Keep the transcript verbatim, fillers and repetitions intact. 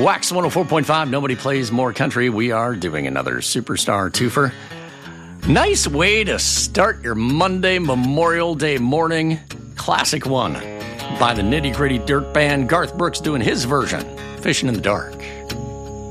Wax one oh four point five, nobody plays more country. We are doing another Superstar Twofer. Nice way to start your Monday Memorial Day morning. Classic one by the Nitty Gritty Dirt Band. Garth Brooks doing his version, Fishing in the Dark.